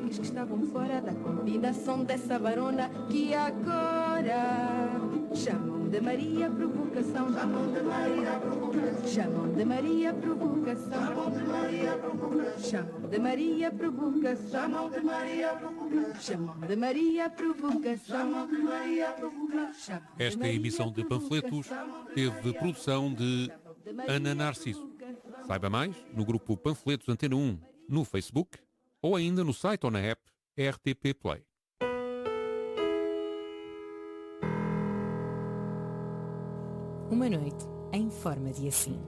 os que estavam fora da combinação dessa barona que agora chamam de Maria Provocação. Chamam de Maria Provocação. Chamam de Maria Provocação. Chamam de Maria Provocação. Chamam de Maria Provocação. Chamam de Maria Provocação. Chamam de Maria Provocação. Chamam de Maria Provocação. Esta emissão de panfletos teve produção de Ana Narciso. Saiba mais no grupo Panfletos Antena 1, no Facebook ou ainda no site ou na app RTP Play. Uma noite em forma de assim.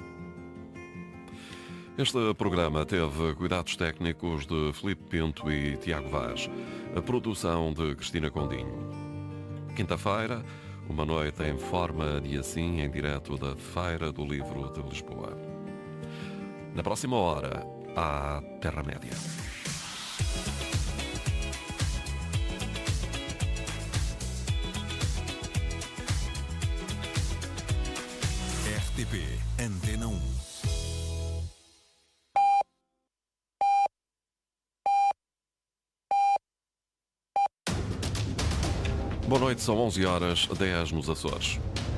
Este programa teve cuidados técnicos de Filipe Pinto e Tiago Vaz. A produção de Cristina Condinho. Quinta-feira, uma noite em forma de assim, em direto da Feira do Livro de Lisboa. Na próxima hora, à Terra-média. RTP Antena 1. Boa noite, são 11h10 nos Açores.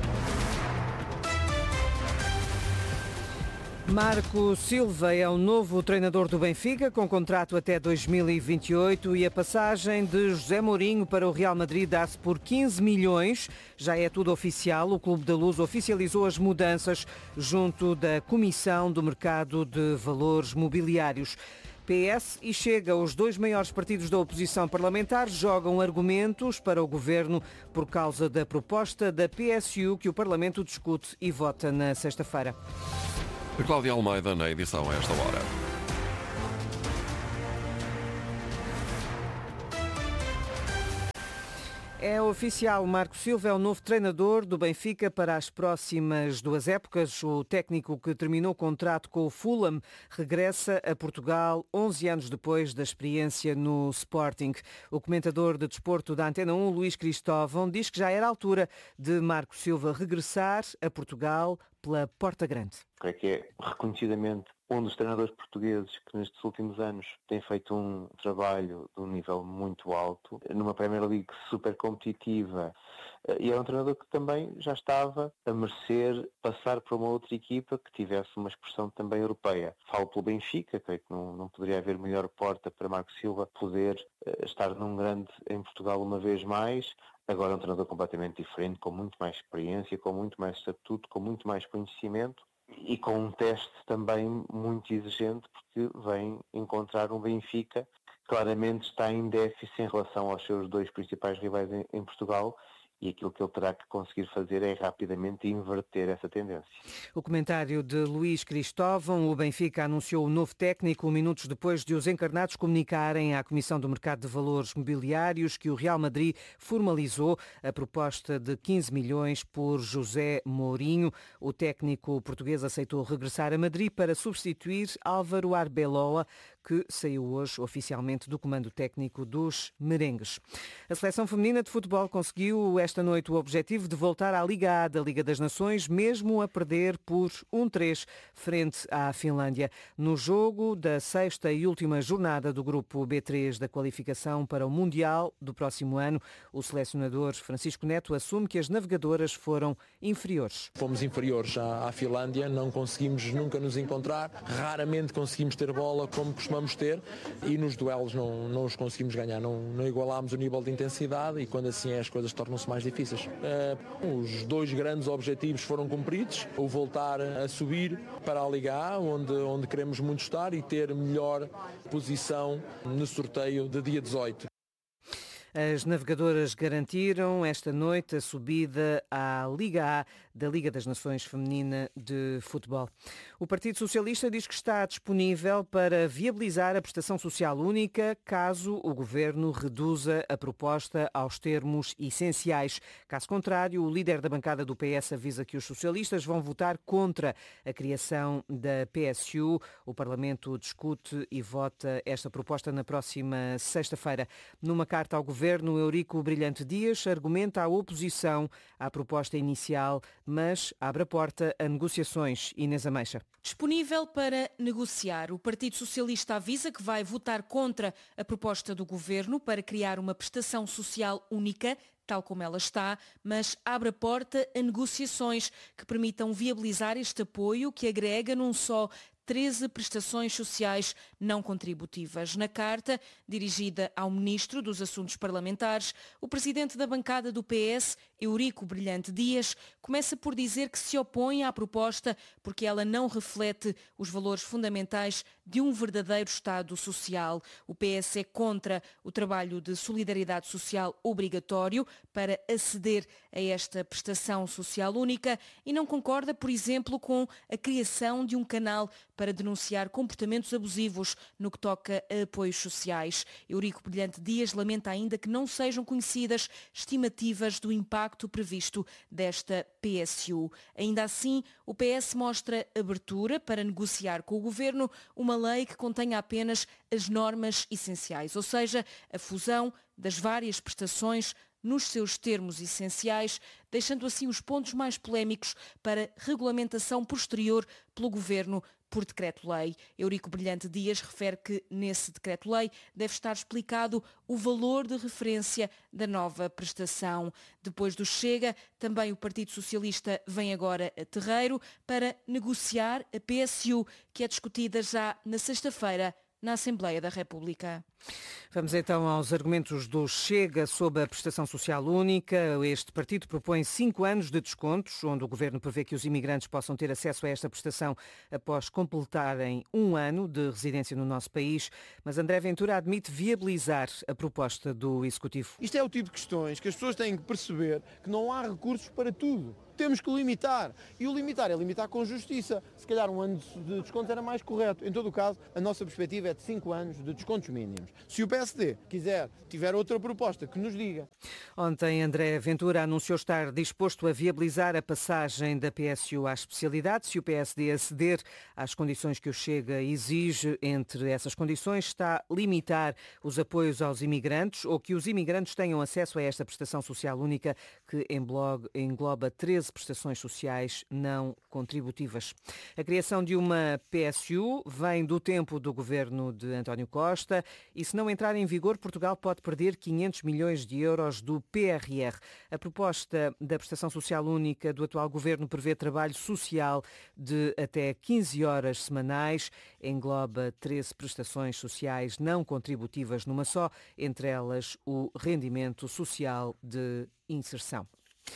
Marco Silva é o novo treinador do Benfica, com contrato até 2028, e a passagem de José Mourinho para o Real Madrid dá-se por 15 milhões. Já é tudo oficial. O Clube da Luz oficializou as mudanças junto da Comissão do Mercado de Valores Mobiliários. PS e Chega, os dois maiores partidos da oposição parlamentar, jogam argumentos para o governo por causa da proposta da PSU que o Parlamento discute e vota na sexta-feira. Cláudia Almeida na edição a esta hora. É oficial, Marco Silva é o novo treinador do Benfica para as próximas 2 épocas. O técnico que terminou o contrato com o Fulham regressa a Portugal 11 anos depois da experiência no Sporting. O comentador de desporto da Antena 1, Luís Cristóvão, diz que já era a altura de Marco Silva regressar a Portugal pela Porta Grande. Creio que é reconhecidamente um dos treinadores portugueses que nestes últimos anos tem feito um trabalho de um nível muito alto, numa Premier League super competitiva, e é um treinador que também já estava a merecer passar para uma outra equipa que tivesse uma expressão também europeia. Falo pelo Benfica, creio que não poderia haver melhor porta para Marco Silva poder estar num grande em Portugal uma vez mais. Agora é um treinador completamente diferente, com muito mais experiência, com muito mais estatuto, com muito mais conhecimento e com um teste também muito exigente, porque vem encontrar um Benfica que claramente está em déficit em relação aos seus dois principais rivais em Portugal. E aquilo que ele terá que conseguir fazer é rapidamente inverter essa tendência. O comentário de Luís Cristóvão. O Benfica anunciou o novo técnico minutos depois de os encarnados comunicarem à Comissão do Mercado de Valores Mobiliários que o Real Madrid formalizou a proposta de 15 milhões por José Mourinho. O técnico português aceitou regressar a Madrid para substituir Álvaro Arbeloa, que saiu hoje oficialmente do comando técnico dos merengues. A seleção feminina de futebol conseguiu esta noite o objetivo de voltar à Liga A da Liga das Nações, mesmo a perder por 1-3 frente à Finlândia. No jogo da sexta e última jornada do grupo B3 da qualificação para o Mundial do próximo ano, o selecionador Francisco Neto assume que as navegadoras foram inferiores. Fomos inferiores à Finlândia, não conseguimos nunca nos encontrar, raramente conseguimos ter bola como costumamos ter, e nos duelos não os conseguimos ganhar, não igualámos o nível de intensidade, e quando assim é as coisas tornam-se mais difíceis. Os dois grandes objetivos foram cumpridos: o voltar a subir para a Liga A, onde queremos muito estar, e ter melhor posição no sorteio de dia 18. As navegadoras garantiram esta noite a subida à Liga A da Liga das Nações Feminina de Futebol. O Partido Socialista diz que está disponível para viabilizar a prestação social única caso o Governo reduza a proposta aos termos essenciais. Caso contrário, o líder da bancada do PS avisa que os socialistas vão votar contra a criação da PSU. O Parlamento discute e vota esta proposta na próxima sexta-feira. Numa carta ao Governo, Governo, Eurico Brilhante Dias, argumenta a oposição à proposta inicial, mas abre a porta a negociações. Inês Ameixa. Disponível para negociar, o Partido Socialista avisa que vai votar contra a proposta do Governo para criar uma prestação social única, tal como ela está, mas abre a porta a negociações que permitam viabilizar este apoio que agrega num só 13 prestações sociais não contributivas. Na carta, dirigida ao Ministro dos Assuntos Parlamentares, o presidente da bancada do PS, Eurico Brilhante Dias, começa por dizer que se opõe à proposta porque ela não reflete os valores fundamentais de um verdadeiro Estado social. O PS é contra o trabalho de solidariedade social obrigatório para aceder a esta prestação social única e não concorda, por exemplo, com a criação de um canal para denunciar comportamentos abusivos no que toca a apoios sociais. Eurico Brilhante Dias lamenta ainda que não sejam conhecidas estimativas do impacto previsto desta PSU. Ainda assim, o PS mostra abertura para negociar com o Governo uma lei que contenha apenas as normas essenciais, ou seja, a fusão das várias prestações nos seus termos essenciais, deixando assim os pontos mais polémicos para regulamentação posterior pelo Governo por decreto-lei. Eurico Brilhante Dias refere que nesse decreto-lei deve estar explicado o valor de referência da nova prestação. Depois do Chega, também o Partido Socialista vem agora a terreiro para negociar a PSU, que é discutida já na sexta-feira na Assembleia da República. Vamos então aos argumentos do Chega sobre a prestação social única. Este partido propõe 5 anos de descontos, onde o Governo prevê que os imigrantes possam ter acesso a esta prestação após completarem 1 ano de residência no nosso país. Mas André Ventura admite viabilizar a proposta do Executivo. Isto é o tipo de questões que as pessoas têm que perceber que não há recursos para tudo. Temos que limitar. E o limitar é limitar com justiça. Se calhar 1 ano de desconto era mais correto. Em todo o caso, a nossa perspectiva é de 5 anos de descontos mínimos. Se o PSD tiver outra proposta, que nos diga. Ontem, André Ventura anunciou estar disposto a viabilizar a passagem da PSU à especialidade. Se o PSD aceder às condições que o Chega exige, entre essas condições está limitar os apoios aos imigrantes ou que os imigrantes tenham acesso a esta prestação social única que engloba 13 prestações sociais não contributivas. A criação de uma PSU vem do tempo do governo de António Costa e, se não entrar em vigor, Portugal pode perder 500 milhões de euros do PRR. A proposta da prestação social única do atual governo prevê trabalho social de até 15 horas semanais, engloba 13 prestações sociais não contributivas numa só, entre elas o rendimento social de inserção.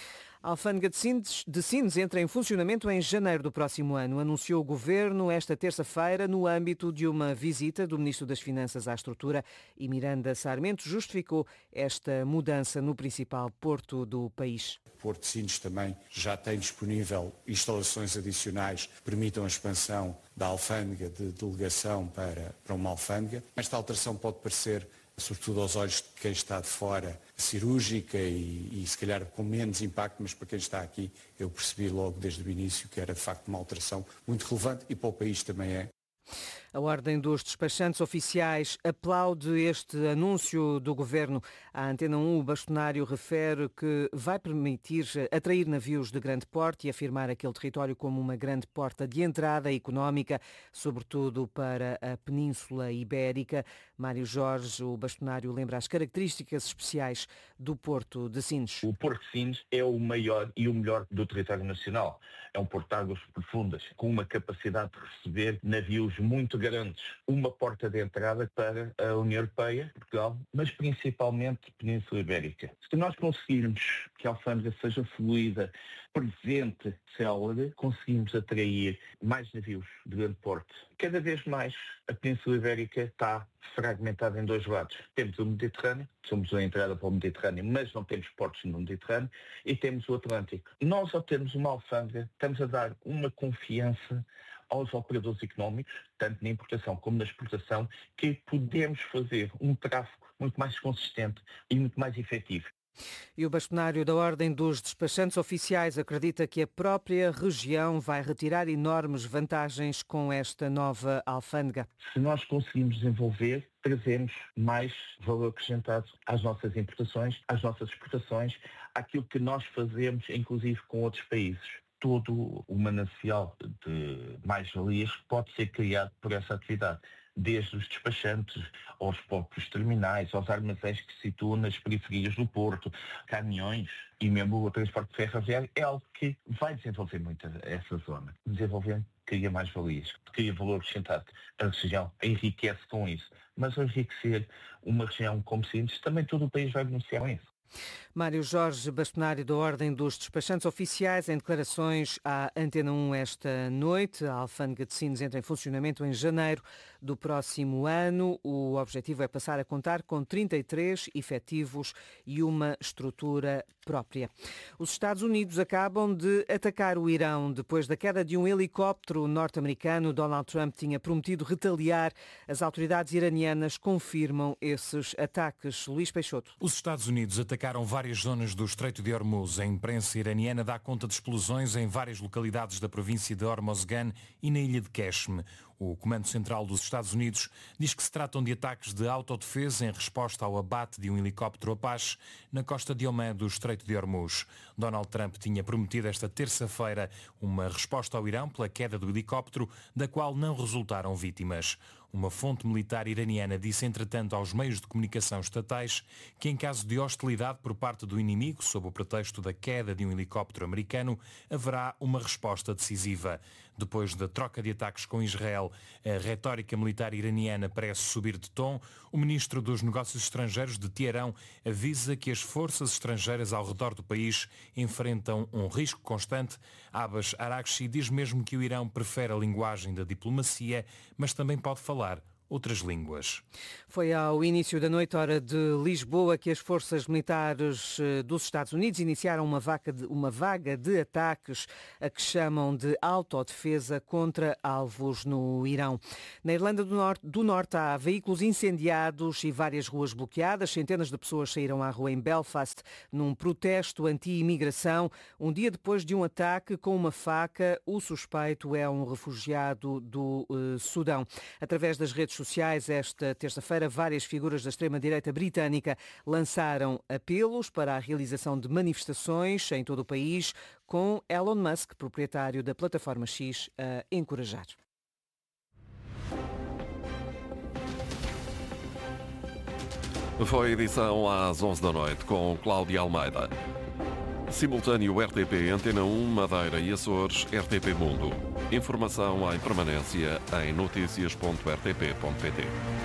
A Alfândega de Sines entra em funcionamento em janeiro do próximo ano, anunciou o Governo esta terça-feira no âmbito de uma visita do Ministro das Finanças à estrutura, e Miranda Sarmento justificou esta mudança no principal porto do país. O Porto de Sines também já tem disponível instalações adicionais que permitam a expansão da alfândega de delegação para uma alfândega. Esta alteração pode parecer, sobretudo aos olhos de quem está de fora, cirúrgica e se calhar com menos impacto, mas para quem está aqui eu percebi logo desde o início que era de facto uma alteração muito relevante e para o país também é. A Ordem dos Despachantes Oficiais aplaude este anúncio do Governo. A Antena 1, o bastonário refere que vai permitir atrair navios de grande porte e afirmar aquele território como uma grande porta de entrada económica, sobretudo para a Península Ibérica. Mário Jorge, o bastonário, lembra as características especiais do Porto de Sines. O Porto de Sines é o maior e o melhor do território nacional. É um porto de águas profundas, com uma capacidade de receber navios muito grandes. Uma porta de entrada para a União Europeia, Portugal, mas principalmente a Península Ibérica. Se nós conseguirmos que a alfândega seja fluida, presente, célere, conseguimos atrair mais navios de grande porte. Cada vez mais a Península Ibérica está fragmentada em 2 lados. Temos o Mediterrâneo, somos a entrada para o Mediterrâneo, mas não temos portos no Mediterrâneo, e temos o Atlântico. Nós, ao termos uma alfândega, estamos a dar uma confiança aos operadores económicos, tanto na importação como na exportação, que podemos fazer um tráfego muito mais consistente e muito mais efetivo. E o bastonário da Ordem dos Despachantes Oficiais acredita que a própria região vai retirar enormes vantagens com esta nova alfândega. Se nós conseguimos desenvolver, trazemos mais valor acrescentado às nossas importações, às nossas exportações, àquilo que nós fazemos, inclusive com outros países. Todo o manancial de mais-valias pode ser criado por essa atividade, desde os despachantes aos próprios terminais, aos armazéns que se situam nas periferias do porto, caminhões e mesmo o transporte ferroviário, é algo que vai desenvolver muito essa zona. Desenvolvendo, cria mais-valias, cria valor acrescentado. A região enriquece com isso, mas ao enriquecer uma região como Sines, também todo o país vai beneficiar com isso. Mário Jorge, bastonário da Ordem dos Despachantes Oficiais, em declarações à Antena 1 esta noite. A alfândega de Sines entra em funcionamento em janeiro do próximo ano. O objetivo é passar a contar com 33 efetivos e uma estrutura própria. Os Estados Unidos acabam de atacar o Irão. Depois da queda de um helicóptero norte-americano, Donald Trump tinha prometido retaliar. As autoridades iranianas confirmam esses ataques. Luís Peixoto. Os Estados Unidos atacaram várias zonas do Estreito de Hormuz. A imprensa iraniana dá conta de explosões em várias localidades da província de Hormozgan e na ilha de Qeshm. O Comando Central dos Estados Unidos diz que se tratam de ataques de autodefesa em resposta ao abate de um helicóptero Apache na costa de Omã do Estreito de Hormuz. Donald Trump tinha prometido esta terça-feira uma resposta ao Irão pela queda do helicóptero, da qual não resultaram vítimas. Uma fonte militar iraniana disse, entretanto, aos meios de comunicação estatais que, em caso de hostilidade por parte do inimigo, sob o pretexto da queda de um helicóptero americano, haverá uma resposta decisiva. Depois da troca de ataques com Israel, a retórica militar iraniana parece subir de tom. O ministro dos Negócios Estrangeiros de Teherão avisa que as forças estrangeiras ao redor do país enfrentam um risco constante. Abbas Araghchi diz mesmo que o Irão prefere a linguagem da diplomacia, mas também pode falar outras línguas. Foi ao início da noite, hora de Lisboa, que as forças militares dos Estados Unidos iniciaram uma vaga de ataques a que chamam de autodefesa contra alvos no Irão. Na Irlanda do Norte há veículos incendiados e várias ruas bloqueadas. Centenas de pessoas saíram à rua em Belfast num protesto anti-imigração. Um dia depois de um ataque com uma faca, o suspeito é um refugiado do Sudão. Através das redes sociais, esta terça-feira, várias figuras da extrema-direita britânica lançaram apelos para a realização de manifestações em todo o país, com Elon Musk, proprietário da plataforma X, a encorajar. Foi a edição às 11 da noite com Cláudia Almeida. Simultâneo RTP Antena 1, Madeira e Açores, RTP Mundo. Informação em permanência em noticias.rtp.pt.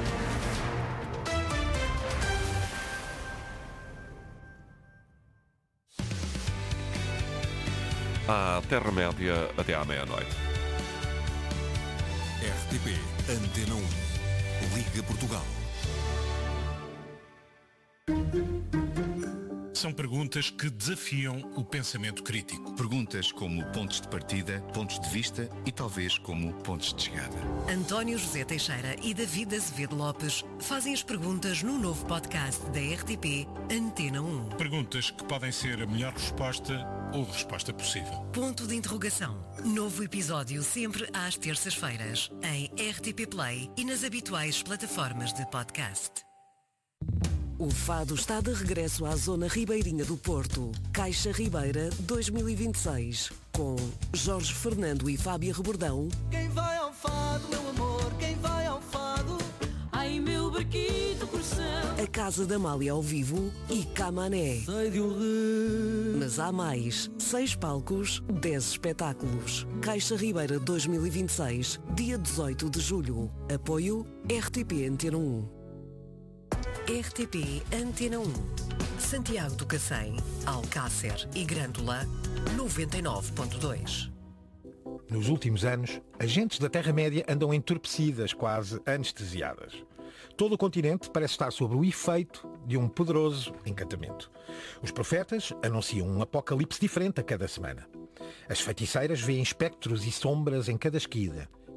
À Terra-média até à meia-noite. RTP Antena 1. Liga Portugal. São perguntas que desafiam o pensamento crítico. Perguntas como pontos de partida, pontos de vista e talvez como pontos de chegada. António José Teixeira e David Azevedo Lopes fazem as perguntas no novo podcast da RTP Antena 1. Perguntas que podem ser a melhor resposta ou resposta possível. Ponto de interrogação. Novo episódio sempre às terças-feiras em RTP Play e nas habituais plataformas de podcast. O Fado está de regresso à zona ribeirinha do Porto. Caixa Ribeira 2026. Com Jorge Fernando e Fábia Rebordão. Quem vai ao Fado, meu amor, quem vai ao Fado? Ai, meu barquito coração. A Casa da Amália ao vivo e Camané. Sei de um rio. Mas há mais. 6 palcos, 10 espetáculos. Caixa Ribeira 2026. Dia 18 de julho. Apoio RTP Antena 1. RTP Antena 1. Santiago do Cacém, Alcácer e Grândola 99.2. Nos últimos anos, as gentes da Terra-média andam entorpecidas, quase anestesiadas. Todo o continente parece estar sob o efeito de um poderoso encantamento. Os profetas anunciam um apocalipse diferente a cada semana. As feiticeiras veem espectros e sombras em cada esquina.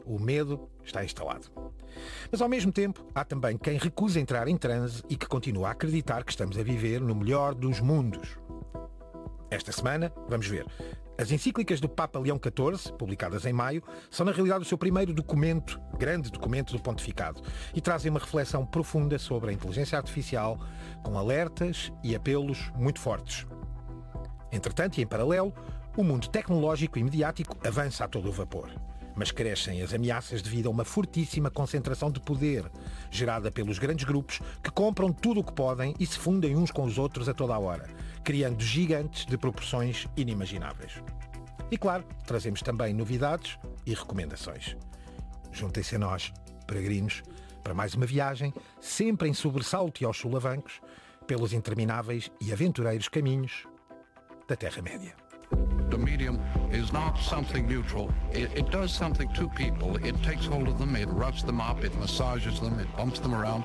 O medo está instalado. Mas ao mesmo tempo, há também quem recusa entrar em transe e que continua a acreditar que estamos a viver no melhor dos mundos. Esta semana, vamos ver. As encíclicas do Papa Leão XIV, publicadas em maio, são na realidade o seu primeiro documento, grande documento do pontificado, e trazem uma reflexão profunda sobre a inteligência artificial, com alertas e apelos muito fortes. Entretanto, e em paralelo, o mundo tecnológico e mediático avança a todo o vapor. Mas crescem as ameaças devido a uma fortíssima concentração de poder, gerada pelos grandes grupos que compram tudo o que podem e se fundem uns com os outros a toda a hora, criando gigantes de proporções inimagináveis. E claro, trazemos também novidades e recomendações. Juntem-se a nós, peregrinos, para mais uma viagem, sempre em sobressalto e aos solavancos, pelos intermináveis e aventureiros caminhos da Terra-média. The medium is not something neutral. It does something to people. It takes hold of them, it roughs them up, it massages them, it bumps them around.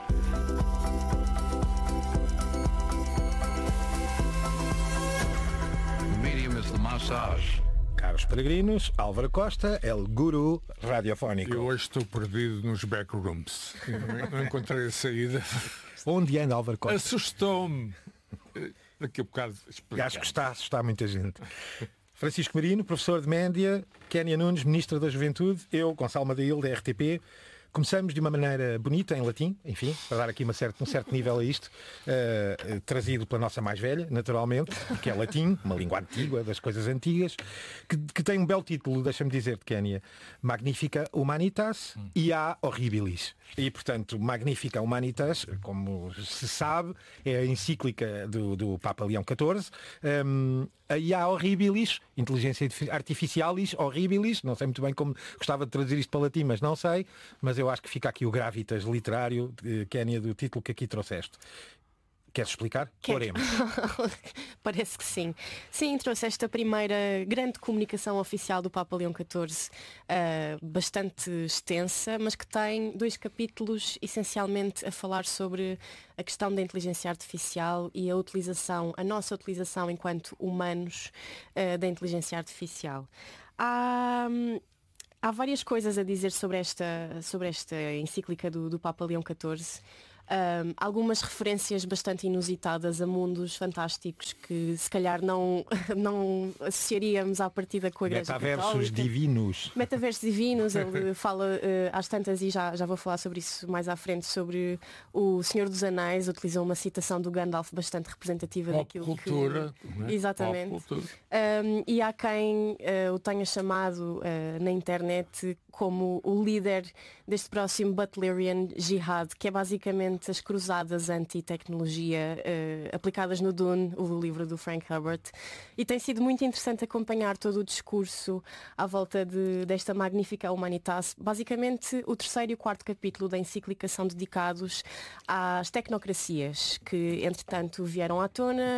The medium is the massage. Caros peregrinos, Álvaro Costa, el guru radiofónico. Eu hoje estou perdido nos backrooms. Não encontrei a saída. Onde anda Álvaro Costa? Assustou-me. Daqui a bocado explicar. Acho que está a assustar muita gente. Francisco Marino, professor de Média, Kénia Nunes, ministra da Juventude, eu, Gonçalo Madail, da RTP. Começamos de uma maneira bonita, em latim, enfim, para dar aqui um certo nível a isto, trazido pela nossa mais velha, naturalmente, que é latim, uma língua antiga, das coisas antigas, que tem um belo título, deixa-me dizer-te, Kénia, Magnifica Humanitas Ia Horribilis. E, portanto, Magnifica Humanitas, como se sabe, é a encíclica do Papa Leão XIV, a Ia Horribilis, Inteligência Artificialis Horribilis, não sei muito bem como gostava de traduzir isto para latim, mas não sei, mas eu acho que fica aqui o gravitas literário, Kénia, do título que aqui trouxeste. Queres explicar? Oremos. Parece que sim. Sim, trouxe esta primeira grande comunicação oficial do Papa Leão XIV, bastante extensa, mas que tem 2 capítulos essencialmente a falar sobre a questão da inteligência artificial e a nossa utilização enquanto humanos da inteligência artificial. Há várias coisas a dizer sobre esta encíclica do Papa Leão XIV. Algumas referências bastante inusitadas a mundos fantásticos que se calhar não associaríamos à partida com a Igreja Metaversos divinos. Metaversos divinos, ele fala às tantas, e já vou falar sobre isso mais à frente, sobre o Senhor dos Anéis, utilizou uma citação do Gandalf bastante representativa daquilo cultura, que... Exatamente. E há quem o tenha chamado na internet como o líder deste próximo Butlerian Jihad, que é basicamente as cruzadas anti-tecnologia aplicadas no Dune, o livro do Frank Herbert. E tem sido muito interessante acompanhar todo o discurso à volta desta Magnifica Humanitas. Basicamente, o 3º e o 4º capítulo da encíclica são dedicados às tecnocracias que, entretanto, vieram à tona,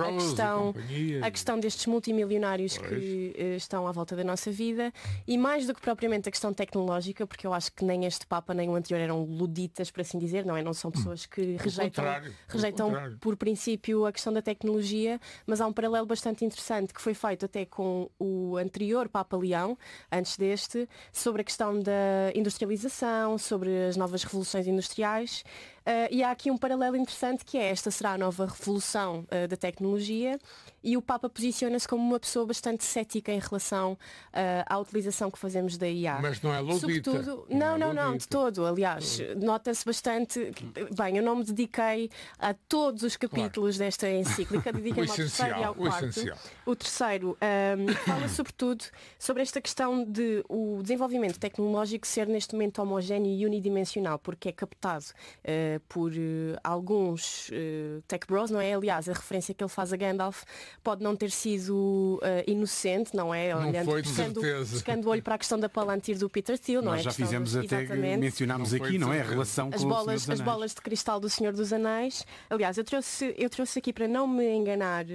a questão destes multimilionários que estão à volta da nossa vida, e mais do que propriamente a questão tecnológica, porque eu acho que nem este Papa nem o anterior eram luditas, por assim dizer, não são pessoas que rejeitam por princípio a questão da tecnologia, mas há um paralelo bastante interessante que foi feito até com o anterior Papa Leão, antes deste, sobre a questão da industrialização, sobre as novas revoluções industriais. E há aqui um paralelo interessante, que é: esta será a nova revolução da tecnologia, e o Papa posiciona-se como uma pessoa bastante cética em relação à utilização que fazemos da IA. Mas não é ludita. Sobretudo, não, de todo. Aliás, nota-se bastante. Bem, eu não me dediquei a todos os capítulos desta encíclica, dediquei-me ao 3º e ao 4º. O 3º fala sobretudo sobre esta questão de o desenvolvimento tecnológico ser neste momento homogéneo e unidimensional, porque é captado por alguns tech bros, não é? Aliás, a referência que ele faz a Gandalf pode não ter sido inocente, não é? Não foi de certeza. Buscando o olho para a questão da Palantir do Peter Thiel, não é? Nós já fizemos até, mencionámos aqui, não é? A relação com as bolas de cristal do Senhor dos Anéis. Aliás, eu trouxe aqui, para não me enganar,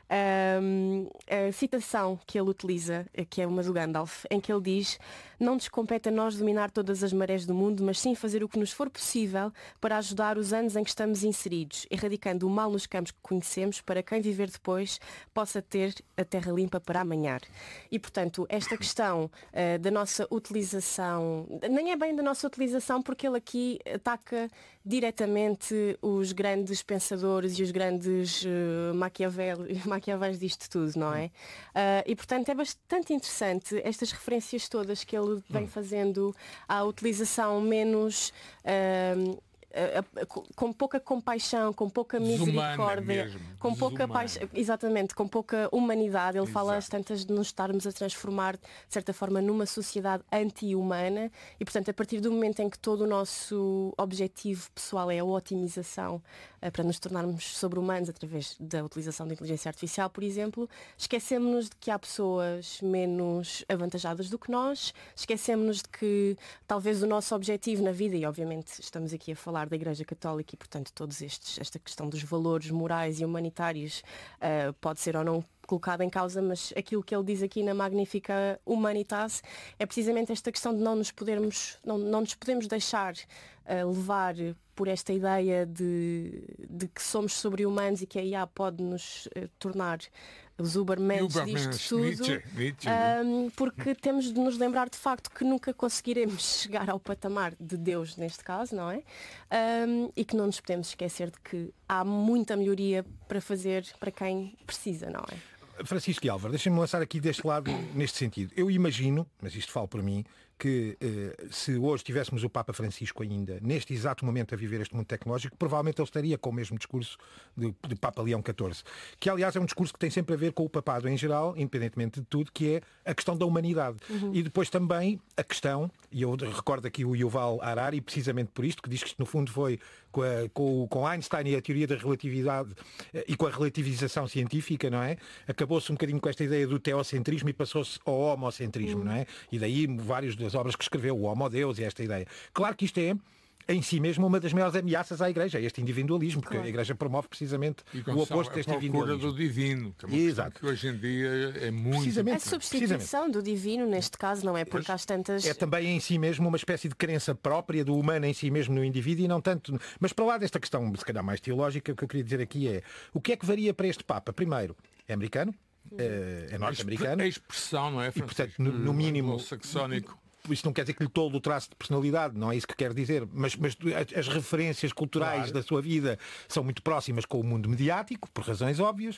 a citação que ele utiliza, que é uma do Gandalf, em que ele diz: não nos compete a nós dominar todas as marés do mundo, mas sim fazer o que nos for possível para ajudar ajudar os anos em que estamos inseridos, erradicando o mal nos campos que conhecemos para quem viver depois possa ter a terra limpa para amanhã. E, portanto, esta questão da nossa utilização, nem é bem da nossa utilização, porque ele aqui ataca diretamente os grandes pensadores e os grandes Maquiavéis disto tudo, não é? E, portanto, é bastante interessante estas referências todas que ele vem fazendo à utilização menos... com pouca compaixão, com pouca misericórdia, com pouca paixão, exatamente, com pouca humanidade. Ele fala às tantas de nos estarmos a transformar, de certa forma, numa sociedade anti-humana e, portanto, a partir do momento em que todo o nosso objetivo pessoal é a otimização para nos tornarmos sobre-humanos através da utilização da inteligência artificial, por exemplo, esquecemos-nos de que há pessoas menos avantajadas do que nós, esquecemos-nos de que talvez o nosso objetivo na vida, e obviamente estamos aqui a falar da Igreja Católica e, portanto, esta questão dos valores morais e humanitários pode ser ou não colocada em causa, mas aquilo que ele diz aqui na Magnifica Humanitas é precisamente esta questão de não nos podemos deixar levar por esta ideia de que somos sobre-humanos e que a IA pode nos tornar os Ubermans disto tudo, porque temos de nos lembrar de facto que nunca conseguiremos chegar ao patamar de Deus neste caso, não é? E que não nos podemos esquecer de que há muita melhoria para fazer para quem precisa, não é? Francisco e Álvaro, deixem-me lançar aqui deste lado neste sentido. Eu imagino, mas isto falo por mim, que se hoje tivéssemos o Papa Francisco ainda, neste exato momento a viver este mundo tecnológico, provavelmente ele estaria com o mesmo discurso de Papa Leão XIV, que aliás é um discurso que tem sempre a ver com o papado em geral, independentemente de tudo, que é a questão da humanidade. E depois também a questão, e eu recordo aqui o Yuval Harari, precisamente por isto, que diz que isto no fundo foi com Einstein e a teoria da relatividade e com a relativização científica, não é? Acabou-se um bocadinho com esta ideia do teocentrismo e passou-se ao homocentrismo, não é? E daí várias das obras que escreveu, o Homo Deus e esta ideia. Claro que isto é em si mesmo uma das maiores ameaças à Igreja, este individualismo, porque a Igreja promove precisamente o oposto deste individualismo. Do divino, que é uma questão que hoje em dia é muito... A substituição do divino, neste caso, não é? Porque às tantas... É também em si mesmo uma espécie de crença própria do humano em si mesmo no indivíduo e não tanto... Mas para lá desta questão, se calhar mais teológica, o que eu queria dizer aqui é o que é que varia para este Papa? Primeiro, é americano, é norte-americano. A expressão, não é? E, portanto, no mínimo... saxónico. Isto não quer dizer que lhe tolhe o traço de personalidade, não é isso que quer dizer, mas as referências culturais da sua vida são muito próximas com o mundo mediático, por razões óbvias.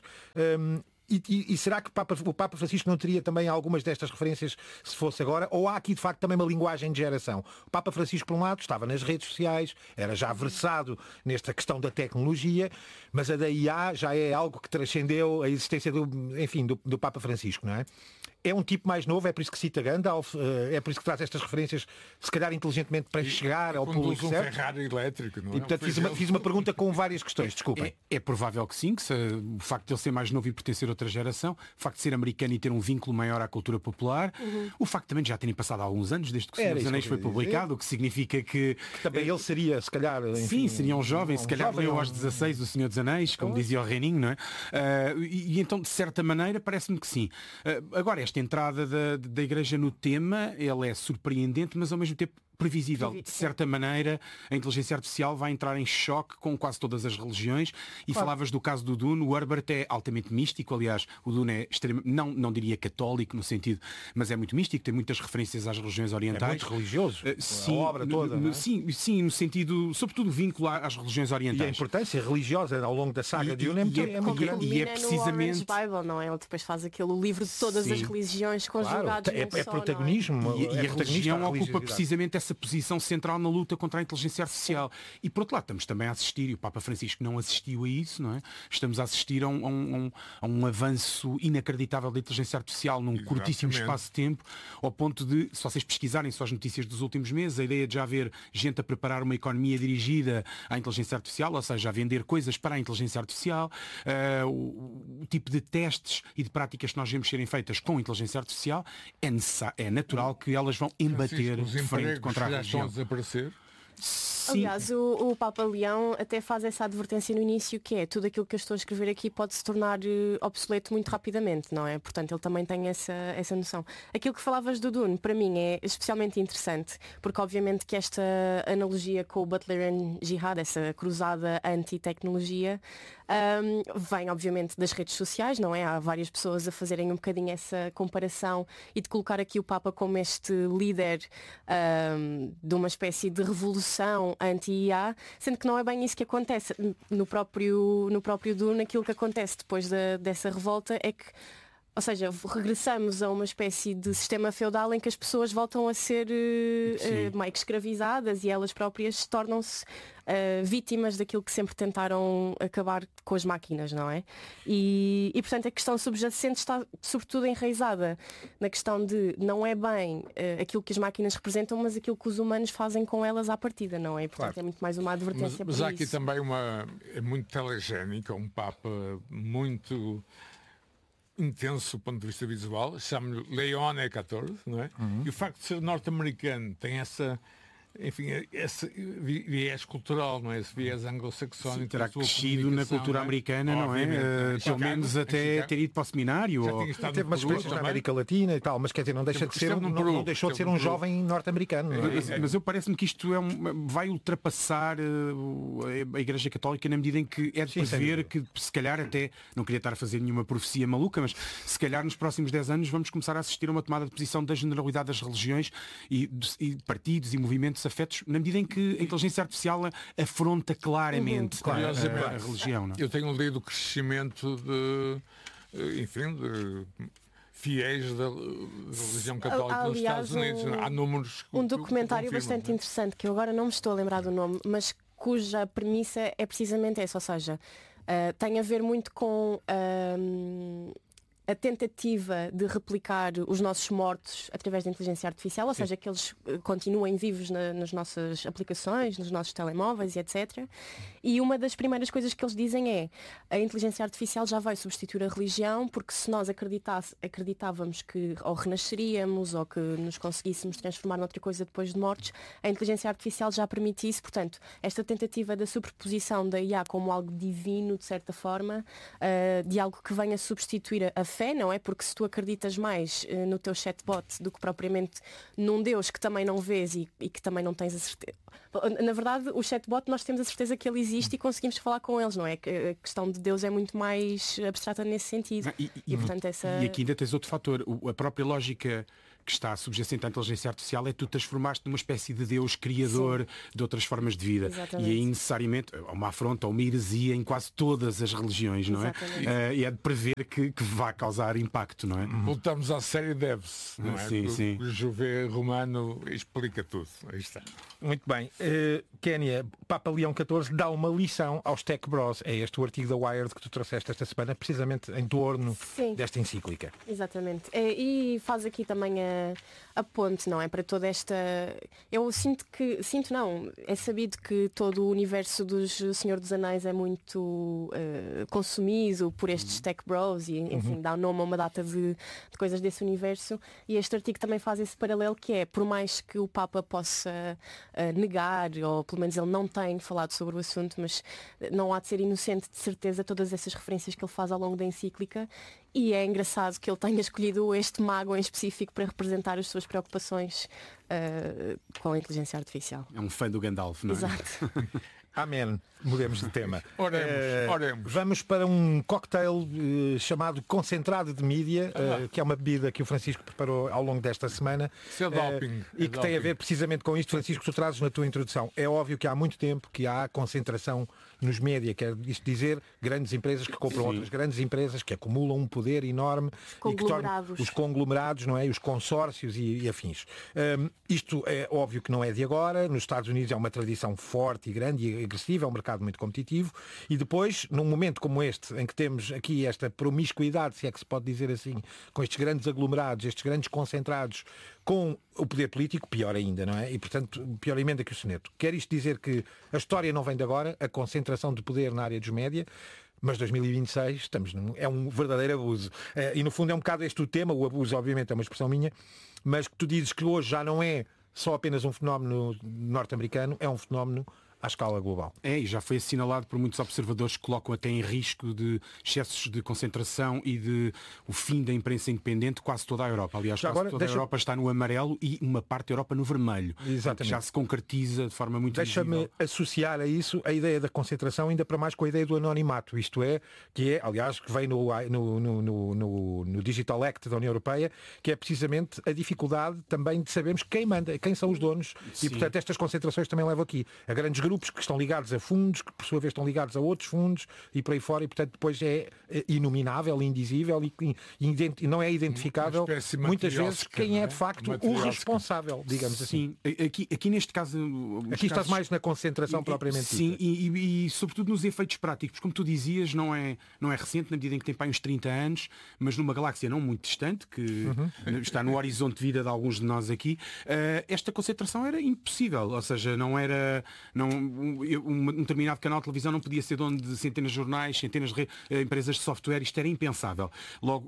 E será que o Papa Francisco não teria também algumas destas referências se fosse agora? Ou há aqui de facto também uma linguagem de geração? O Papa Francisco, por um lado, estava nas redes sociais, era já versado nesta questão da tecnologia, mas a da IA já é algo que transcendeu a existência do Papa Francisco, não é? É um tipo mais novo, é por isso que cita Gandalf, é por isso que traz estas referências, se calhar inteligentemente para chegar ao público certo. Ferrari elétrico, não é? E portanto fiz uma pergunta com várias questões, desculpem. É provável que sim, que o facto de ele ser mais novo e pertencer a outra geração, o facto de ser americano e ter um vínculo maior à cultura popular, o facto também de já terem passado alguns anos desde que o Senhor dos Anéis foi publicado, o que significa que também ele seria, se calhar... Enfim, seria um jovem, se calhar leu aos 16 o Senhor dos Anéis, como dizia o Reininho, não é? E então, de certa maneira, parece-me que sim. Agora, esta entrada da Igreja no tema, ela é surpreendente, mas ao mesmo tempo previsível. De certa maneira, a inteligência artificial vai entrar em choque com quase todas as religiões. E falavas do caso do Dune. O Herbert é altamente místico. Aliás, o Dune é extremamente, não diria católico no sentido, mas é muito místico, tem muitas referências às religiões orientais. É muito religioso. Sim, a obra toda. Não é? Sim, no sentido, sobretudo vínculo às religiões orientais. E a importância religiosa ao longo da saga de Dune é muito grande. E é precisamente no Bible, não é? Ele depois faz aquele livro de todas as religiões conjugados. É protagonismo. E a religião ocupa precisamente essa posição central na luta contra a inteligência artificial. E por outro lado, estamos também a assistir, e o Papa Francisco não assistiu a isso, não é? Estamos a assistir a um avanço inacreditável da inteligência artificial num curtíssimo espaço de tempo, ao ponto de, se vocês pesquisarem só as notícias dos últimos meses, a ideia de já haver gente a preparar uma economia dirigida à inteligência artificial, ou seja, a vender coisas para a inteligência artificial, o tipo de testes e de práticas que nós vemos serem feitas com inteligência artificial, é natural que elas vão embater de frente contra a religião. Estão a desaparecer? Aliás, o Papa Leão até faz essa advertência no início, que é tudo aquilo que eu estou a escrever aqui pode se tornar obsoleto muito rapidamente, não é? Portanto, ele também tem essa noção. Aquilo que falavas do Dune, para mim, é especialmente interessante, porque obviamente que esta analogia com o Butlerian Jihad, essa cruzada anti-tecnologia, vem obviamente das redes sociais, não é? Há várias pessoas a fazerem um bocadinho essa comparação e de colocar aqui o Papa como este líder de uma espécie de revolução anti-IA, sendo que não é bem isso que acontece no próprio Dune. Aquilo que acontece depois dessa revolta é que, ou seja, regressamos a uma espécie de sistema feudal em que as pessoas voltam a ser meio que escravizadas e elas próprias tornam-se vítimas daquilo que sempre tentaram acabar com as máquinas, não é? E portanto a questão subjacente está sobretudo enraizada na questão de não é bem aquilo que as máquinas representam, mas aquilo que os humanos fazem com elas à partida, não é? Portanto, claro, é muito mais uma advertência. Mas há aqui também é muito telegénica, um Papa muito intenso do ponto de vista visual, chama-lhe Leone XIV, não é? E o facto de ser norte-americano tem essa, enfim, esse viés cultural, não é? Esse viés anglo-saxónico. Terá crescido na cultura americana, não é? Pelo menos até ter ido para o seminário. Teve umas experiências na América Latina e tal, mas quer dizer, não deixou de ser um jovem norte-americano. Mas eu parece-me que isto vai ultrapassar a Igreja Católica na medida em que é de prever que, se calhar, até, não queria estar a fazer nenhuma profecia maluca, mas se calhar nos próximos 10 anos vamos começar a assistir a uma tomada de posição da generalidade das religiões e partidos e movimentos afetos, na medida em que a inteligência artificial afronta claramente a religião. Não? Eu tenho lido o crescimento de fiéis da religião católica nos Estados Unidos. Há números. Um documentário bastante interessante, que eu agora não me estou a lembrar do nome, mas cuja premissa é precisamente essa, ou seja, tem a ver muito com a tentativa de replicar os nossos mortos através da inteligência artificial, ou seja, que eles continuem vivos nas nossas aplicações, nos nossos telemóveis e etc. E uma das primeiras coisas que eles dizem é: a inteligência artificial já vai substituir a religião, porque se nós acreditávamos que ou renasceríamos ou que nos conseguíssemos transformar noutra coisa depois de mortos, a inteligência artificial já permite isso. Portanto, esta tentativa da superposição da IA como algo divino, de certa forma, de algo que venha substituir a fé, não é? Porque se tu acreditas mais no teu chatbot do que propriamente num Deus que também não vês e que também não tens a certeza. Na verdade, o chatbot, nós temos a certeza que ele existe e conseguimos falar com eles, não é? A questão de Deus é muito mais abstrata nesse sentido. Portanto, e aqui ainda tens outro fator. A própria lógica que está subjacente à inteligência artificial é tu transformaste numa espécie de Deus criador de outras formas de vida. Exatamente. E aí necessariamente uma afronta ou uma heresia em quase todas as religiões, não é? E é de prever que vai causar impacto, não é? Voltamos à série Devs, não é? Sim. O Juvé romano explica tudo. Aí está. Muito bem. Kénia, Papa Leão XIV dá uma lição aos Tech Bros. É este o artigo da Wired que tu trouxeste esta semana, precisamente em torno desta encíclica. Exatamente. E faz aqui também a ponte, não é? Para toda esta... Eu é sabido que todo o universo dos Senhor dos Anéis é muito consumido por estes Tech Bros e, enfim, dá nome a uma data de coisas desse universo. E este artigo também faz esse paralelo, que é, por mais que o Papa possa negar, ou pelo menos ele não tem falado sobre o assunto, mas não há de ser inocente, de certeza, todas essas referências que ele faz ao longo da encíclica. E é engraçado que ele tenha escolhido este mago em específico para representar as suas preocupações com a inteligência artificial. É um fã do Gandalf, não é? Exato. Amém. Mudemos de tema. Oremos. Vamos para um cocktail chamado concentrado de mídia, que é uma bebida que o Francisco preparou ao longo desta semana. E que tem a ver precisamente com isto, Francisco, tu trazes na tua introdução. É óbvio que há muito tempo que há concentração nos média, quer isto dizer grandes empresas que compram outras grandes empresas, que acumulam um poder enorme e que tornam os conglomerados, não é? Os consórcios e afins. Isto é óbvio que não é de agora. Nos Estados Unidos é uma tradição forte e grande e agressiva, é um mercado muito competitivo, e depois, num momento como este, em que temos aqui esta promiscuidade, se é que se pode dizer assim, com estes grandes aglomerados, estes grandes concentrados, com o poder político, pior ainda, não é? E, portanto, pior emenda que o soneto. Quer isto dizer que a história não vem de agora, a concentração de poder na área dos média, mas 2026 é um verdadeiro abuso. E, no fundo, é um bocado este o tema, o abuso, obviamente, é uma expressão minha, mas que tu dizes que hoje já não é só apenas um fenómeno norte-americano, é um fenómeno à escala global. E já foi assinalado por muitos observadores que colocam até em risco de excessos de concentração e de o fim da imprensa independente quase toda a Europa. Aliás, toda a Europa está no amarelo e uma parte da Europa no vermelho. Exatamente. Já se concretiza de forma muito Deixa-me visível. associar a isso a ideia da concentração, ainda para mais com a ideia do anonimato, isto é, aliás, que vem no Digital Act da União Europeia, que é precisamente a dificuldade também de sabermos quem manda, quem são os donos. Sim. E, portanto, estas concentrações também levam aqui a grandes grupos que estão ligados a fundos, que por sua vez estão ligados a outros fundos e por aí fora, e portanto depois é inominável, indizível e não é identificável muitas vezes quem é de facto o responsável, digamos assim. Aqui neste caso... Aqui estás mais na concentração propriamente dita. Sim, e sobretudo nos efeitos práticos. Como tu dizias, não é recente, na medida em que tem uns 30 anos, mas numa galáxia não muito distante, que está no horizonte de vida de alguns de nós aqui, esta concentração era impossível, ou seja, não era... um determinado canal de televisão não podia ser dono de centenas de jornais, centenas de empresas de software, isto era impensável. Logo,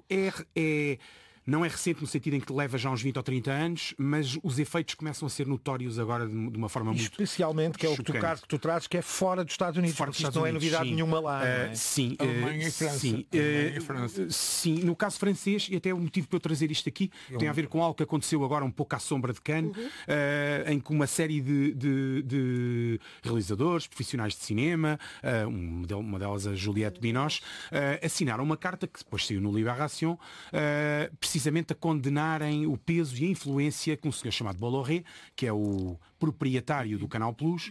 não é recente no sentido em que leva já uns 20 ou 30 anos, mas os efeitos começam a ser notórios agora de uma forma muito especialmente, que é chocante. O caso que tu trazes, que é fora dos Estados Unidos. Isto não é novidade nenhuma lá. Não é? Sim. Alemanha e França. Sim, no caso francês, e até o motivo para eu trazer isto aqui, tem a ver com algo que aconteceu agora um pouco à sombra de Cannes, em que uma série de realizadores, profissionais de cinema, uma delas a Juliette Binoche, assinaram uma carta que depois saiu no Libération, precisamente a condenarem o peso e a influência que um senhor chamado Bolloré, que é o proprietário do Canal Plus,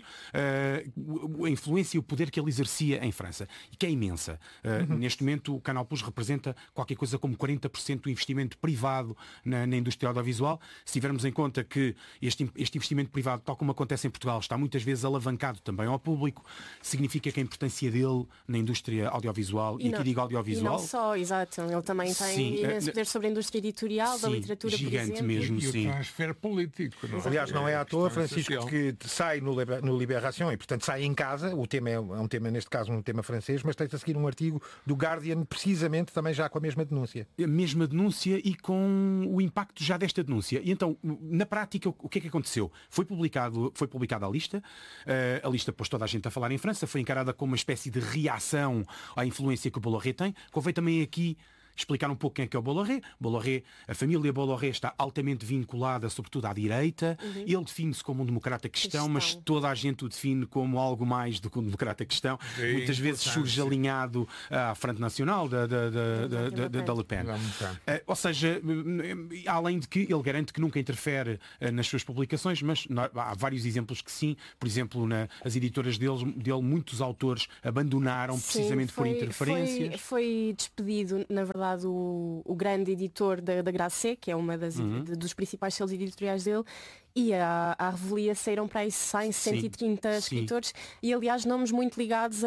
a influência e o poder que ele exercia em França, e que é imensa. Neste momento o Canal Plus representa qualquer coisa como 40% do investimento privado na indústria audiovisual. Se tivermos em conta que este investimento privado, tal como acontece em Portugal, está muitas vezes alavancado também ao público, significa que a importância dele na indústria audiovisual, e aqui digo audiovisual... E não só, exato, ele também tem imenso poder sobre a indústria editorial, da literatura, gigante, por exemplo. Mesmo, e o transfer político. Não? Aliás, não é à toa, Francisco, que sai no Libération e, portanto, sai em casa. O tema é um tema, neste caso, um tema francês, mas tem-se a seguir um artigo do Guardian, precisamente também já com a mesma denúncia. A mesma denúncia e com o impacto já desta denúncia. E então, na prática, o que é que aconteceu? Foi publicada a lista pôs toda a gente a falar em França, foi encarada como uma espécie de reação à influência que o Bolloré tem. Convém também aqui explicar um pouco quem é que é o Bolloré. A família Bolloré está altamente vinculada, sobretudo à direita. Ele define-se como um democrata cristão, mas toda a gente o define como algo mais do que um democrata cristão. Muitas vezes surge alinhado à Frente Nacional da Le Pen. Ou seja, além de que ele garante que nunca interfere nas suas publicações, mas há vários exemplos que sim. Por exemplo, as editoras dele muitos autores abandonaram precisamente por interferências. Foi despedido, na verdade, o grande editor da Grasset, que é uma dos principais selos editoriais dele, e a Revelia saíram para aí 130 escritores, e aliás nomes muito ligados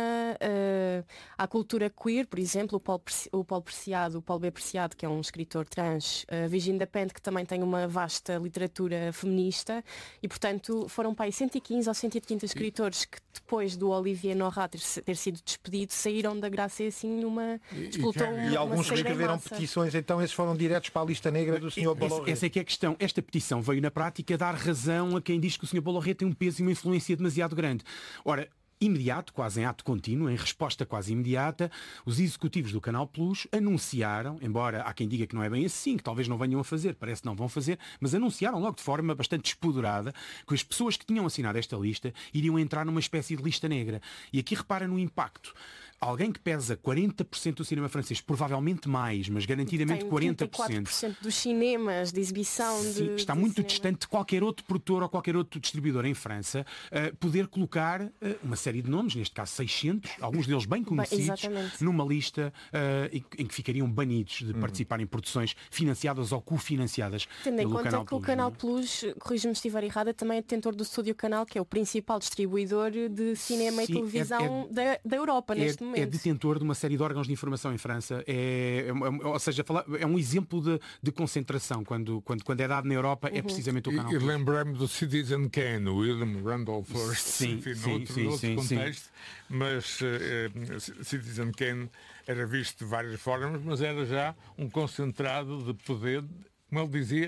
à cultura queer, por exemplo, o Paulo B. Preciado, que é um escritor trans, Virginia Despentes, que também tem uma vasta literatura feminista, e portanto foram para aí 115 ou 130 escritores que depois do Olivier Norat ter sido despedido, saíram da Grasset assim e alguns escreveram petições, então esses foram diretos para a lista negra do Sr. Bolloré. Essa é que é a questão. Esta petição veio na prática dar razão a quem diz que o Sr. Bolloré tem um peso e uma influência demasiado grande. Ora, imediato, quase em ato contínuo, em resposta quase imediata, os executivos do Canal Plus anunciaram, embora há quem diga que não é bem assim, que talvez não venham a fazer, parece que não vão fazer, mas anunciaram logo de forma bastante despoderada que as pessoas que tinham assinado esta lista iriam entrar numa espécie de lista negra. E aqui repara no impacto. Alguém que pesa 40% do cinema francês, provavelmente mais, mas garantidamente 40%. 34% dos cinemas de exibição. Está muito distante de qualquer outro produtor ou qualquer outro distribuidor em França poder colocar uma série de nomes, neste caso 600, alguns deles bem conhecidos, numa lista em que ficariam banidos de participar em produções financiadas ou cofinanciadas tendo em pelo conta Canal que Plus. O Canal Plus, corrijo-me se estiver errada, também é detentor do Estúdio Canal, que é o principal distribuidor de cinema e televisão da Europa neste momento. É detentor de uma série de órgãos de informação em França. Ou seja, é um exemplo de concentração. Quando é dado na Europa, é precisamente o Canal Plus. E lembrei-me do Citizen Kane, William Randolph Hearst, noutro contexto, mas Citizen Kane era visto de várias formas, mas era já um concentrado de poder, como ele dizia,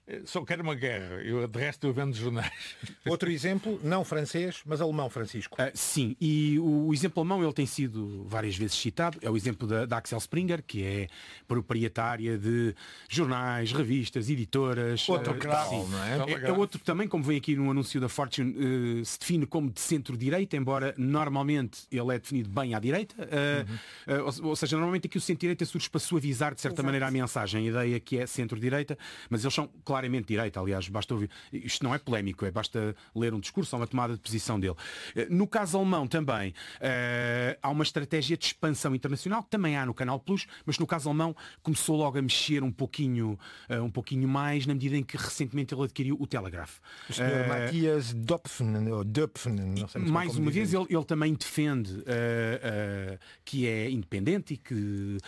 só quero uma guerra. De resto eu vendo jornais. Outro exemplo, não francês, mas alemão, Francisco. Sim, e o exemplo alemão ele tem sido várias vezes citado. É o exemplo da Axel Springer, que é proprietária de jornais, revistas, editoras. Outro crawl, não é? É outro que também, como vem aqui no anúncio da Fortune, se define como de centro-direita, embora normalmente ele é definido bem à direita. Ou seja, normalmente aqui o centro-direita surge para suavizar de certa maneira a mensagem, a ideia que é centro-direita, mas eles são claramente direita, aliás, basta ouvir. Isto não é polémico, basta ler um discurso ou uma tomada de posição dele. No caso alemão também há uma estratégia de expansão internacional, que também há no Canal Plus, mas no caso alemão começou logo a mexer um pouquinho mais na medida em que recentemente ele adquiriu o Telegraph. O Sr. Matthias Döpfner, não sei mais uma vez ele também defende que é independente e que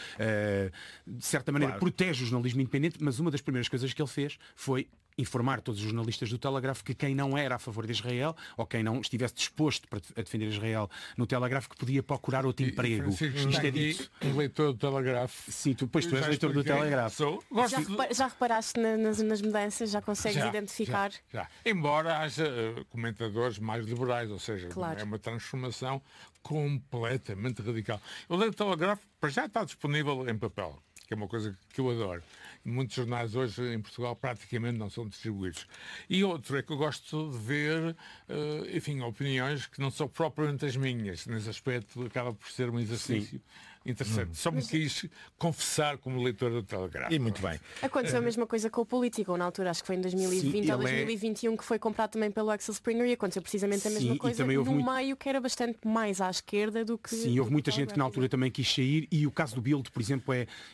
de certa maneira protege o jornalismo independente, mas uma das primeiras coisas que ele fez foi informar todos os jornalistas do Telegraph que quem não era a favor de Israel ou quem não estivesse disposto a defender Israel no Telegraph que podia procurar outro emprego. Isto é dito. Um leitor do Telegraph. Sim, tu és leitor do Telegraph. Já reparaste nas mudanças? Já consegues identificar? Já. Embora haja comentadores mais liberais, ou seja, é uma transformação completamente radical. O leio do Telegraph já está disponível em papel, que é uma coisa que eu adoro. Muitos jornais hoje em Portugal praticamente não são distribuídos. E outro é que eu gosto de ver, opiniões que não são propriamente as minhas. Nesse aspecto acaba por ser um exercício interessante. Só me quis confessar como leitor do Telegraph. E muito bem. Aconteceu a mesma coisa com o Político, na altura, acho que foi em 2020 ou 2021, que foi comprado também pelo Axel Springer e aconteceu precisamente a mesma coisa no meio, que era bastante mais à esquerda do que... Sim, houve muita gente que na altura também quis sair, e o caso do Bild, por exemplo,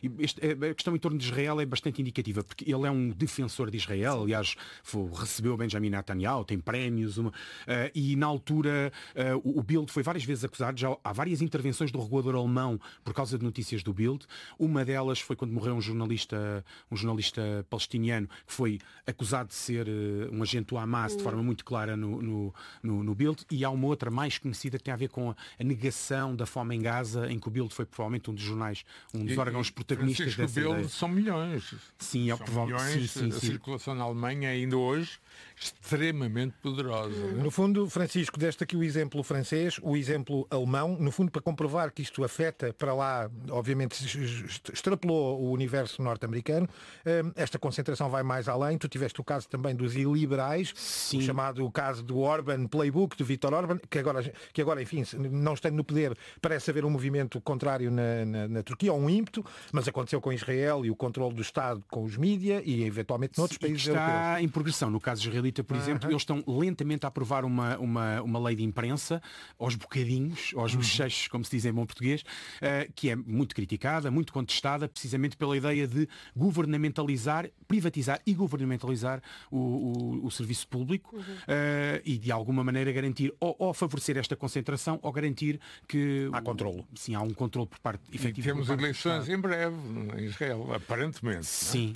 a questão em torno de Israel é bastante indicativa, porque ele é um defensor de Israel, aliás, recebeu Benjamin Netanyahu, tem prémios, e na altura o Bild foi várias vezes acusado, já há várias intervenções do regulador alemão por causa de notícias do Bild. Uma delas foi quando morreu um jornalista palestiniano que foi acusado de ser um agente do Hamas de forma muito clara no Bild, e há uma outra mais conhecida que tem a ver com a negação da fome em Gaza, em que o Bild foi provavelmente um dos jornais, um dos órgãos protagonistas dessa ideia. Bild são milhões. Sim, são milhões. Sim. A circulação na Alemanha ainda hoje extremamente poderosa. No fundo, Francisco, deste aqui o exemplo francês, o exemplo alemão, no fundo para comprovar que isto afeta para lá, obviamente extrapolou o universo norte-americano, esta concentração vai mais além. Tu tiveste o caso também dos iliberais, o chamado caso do Orban Playbook, de Viktor Orban, que agora, enfim, não estando no poder, parece haver um movimento contrário na Turquia, ou um ímpeto, mas aconteceu com Israel e o controle do Estado com os mídia e eventualmente noutros países europeus. Está em progressão. No caso israelita, por exemplo, eles estão lentamente a aprovar uma lei de imprensa, aos bocadinhos, aos bochechos, como se diz em bom português, que é muito criticada, muito contestada, precisamente pela ideia de governamentalizar, privatizar e governamentalizar o serviço público e de alguma maneira garantir ou favorecer esta concentração ou garantir que há controle. Sim, há um controle por parte efetivo. E temos eleições em breve em Israel, aparentemente. Sim.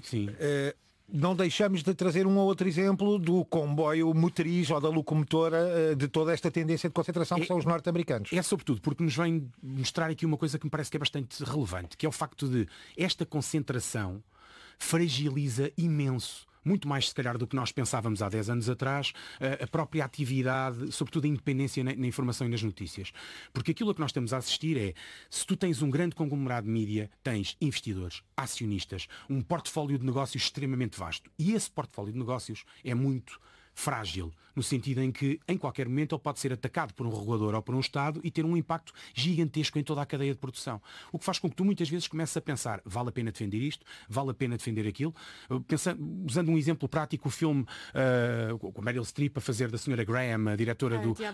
Não deixamos de trazer um ou outro exemplo do comboio motriz ou da locomotora de toda esta tendência de concentração que são os norte-americanos. É sobretudo porque nos vem mostrar aqui uma coisa que me parece que é bastante relevante, que é o facto de esta concentração fragiliza imenso, muito mais se calhar do que nós pensávamos há 10 anos atrás, a própria atividade, sobretudo a independência na informação e nas notícias. Porque aquilo a que nós estamos a assistir é, se tu tens um grande conglomerado de mídia, tens investidores, acionistas, um portfólio de negócios extremamente vasto. E esse portfólio de negócios é muito frágil, no sentido em que em qualquer momento ele pode ser atacado por um regulador ou por um Estado e ter um impacto gigantesco em toda a cadeia de produção. O que faz com que tu muitas vezes comeces a pensar, vale a pena defender isto, vale a pena defender aquilo. Usando um exemplo prático, o filme com Meryl Streep a fazer da Sra. Graham, a diretora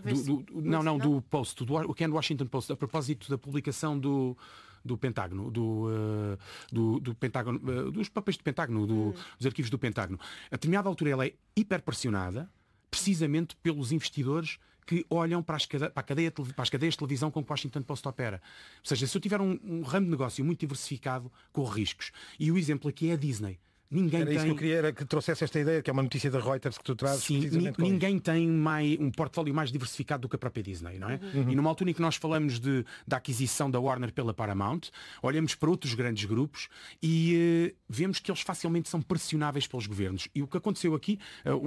do Post, do Ken Washington Post, a propósito da publicação do Pentágono, do Pentágono, dos papéis do Pentágono, dos arquivos do Pentágono. A determinada altura ela é hiperpressionada, precisamente pelos investidores que olham para as cadeias de televisão com que o Washington Post opera. Ou seja, se eu tiver um ramo de negócio muito diversificado, corro riscos. E o exemplo aqui é a Disney. Ninguém isso que eu queria, era que trouxesse esta ideia, que é uma notícia da Reuters que tu trazes. Sim, ninguém tem um portfólio mais diversificado do que a própria Disney, não é? E numa altura em que nós falamos da aquisição da Warner pela Paramount, olhamos para outros grandes grupos e vemos que eles facilmente são pressionáveis pelos governos. E o que aconteceu aqui,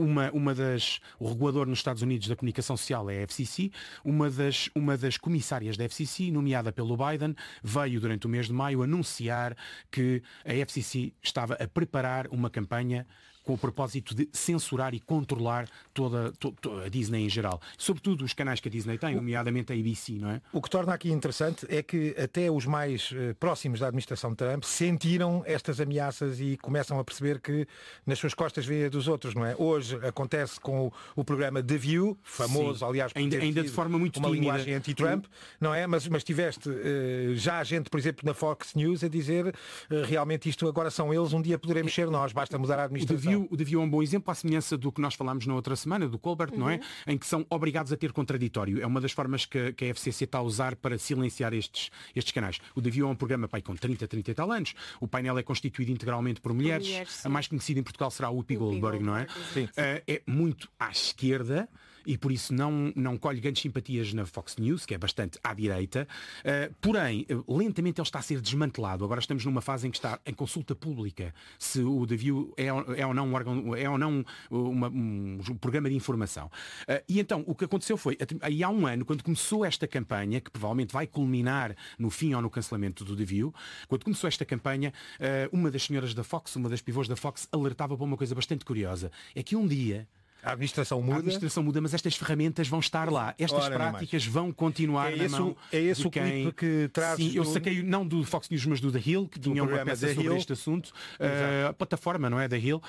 o regulador nos Estados Unidos da comunicação social é a FCC, uma das comissárias da FCC, nomeada pelo Biden, veio durante o mês de maio anunciar que a FCC estava a preparar uma campanha com o propósito de censurar e controlar toda a Disney em geral. Sobretudo os canais que a Disney tem, nomeadamente a ABC, não é? O que torna aqui interessante é que até os mais próximos da administração de Trump sentiram estas ameaças e começam a perceber que nas suas costas vêm a dos outros, não é? Hoje acontece com o programa The View, famoso, aliás, ainda de forma muito uma tímida. Linguagem anti-Trump, não é? Mas tiveste já gente, por exemplo, na Fox News a dizer realmente isto agora são eles, um dia poderemos ser nós, basta mudar a administração. O The View é um bom exemplo, à semelhança do que nós falámos na outra semana, do Colbert, não é? Em que são obrigados a ter contraditório. É uma das formas que a FCC está a usar para silenciar estes canais. O The View é um programa com 30 e tal anos. O painel é constituído integralmente por mulheres. A mais conhecida em Portugal será a Whoopi Goldberg, não é? Sim. É muito à esquerda. E por isso não colhe grandes simpatias na Fox News, que é bastante à direita. Porém, lentamente ele está a ser desmantelado. Agora estamos numa fase em que está em consulta pública se o The View é ou não um órgão, é ou não um programa de informação. E então, o que aconteceu foi, aí há um ano, quando começou esta campanha, que provavelmente vai culminar no fim ou no cancelamento do The View, quando começou esta campanha, uma das senhoras da Fox, uma das pivôs da Fox, alertava para uma coisa bastante curiosa. É que um dia a administração muda, mas estas ferramentas vão estar lá. Estas práticas vão continuar na mão. É esse o clipe que traz. Sim, eu saquei não do Fox News, mas do The Hill, que tinha uma peça sobre este assunto. A plataforma, não é? The Hill.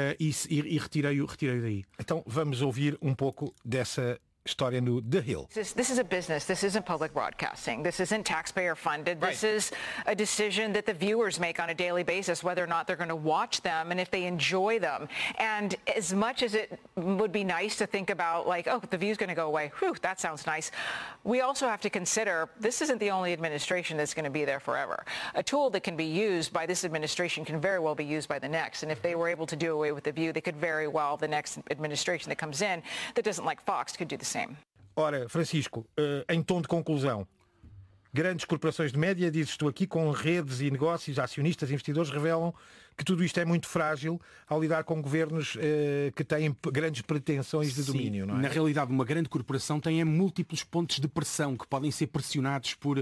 E retirei daí. Então vamos ouvir um pouco dessa história no The Hill. This is a business. This isn't public broadcasting. This isn't taxpayer funded. This is a decision that the viewers make on a daily basis, whether or not they're going to watch them and if they enjoy them. And as much as it would be nice to think about like, oh, the view's going to go away. Whew, that sounds nice. We also have to consider this isn't the only administration that's going to be there forever. A tool that can be used by this administration can very well be used by the next. And if they were able to do away with the view, they could very well, the next administration that comes in that doesn't like Fox could do the same. Ora, Francisco, em tom de conclusão, grandes corporações de média, dizes tu aqui, com redes e negócios, acionistas, investidores, revelam que tudo isto é muito frágil ao lidar com governos que têm grandes pretensões de domínio, não é? Na realidade, uma grande corporação tem múltiplos pontos de pressão que podem ser pressionados por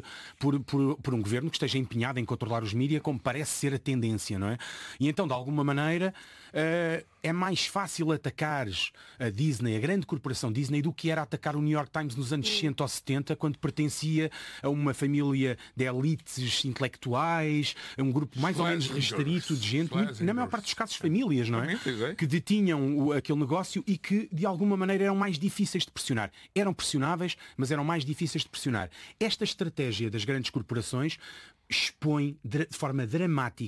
um governo que esteja empenhado em controlar os mídias, como parece ser a tendência, não é? E então, de alguma maneira, é mais fácil atacares a Disney, a grande corporação Disney, do que era atacar o New York Times nos anos 60 ou 70, quando pertencia a uma família de elites intelectuais, a um grupo mais ou menos restrito de gente, na maior parte dos casos famílias, não é? Que detinham aquele negócio e que de alguma maneira eram mais difíceis de pressionar. Eram pressionáveis, mas eram mais difíceis de pressionar. Esta estratégia das grandes corporações expõe de forma dramática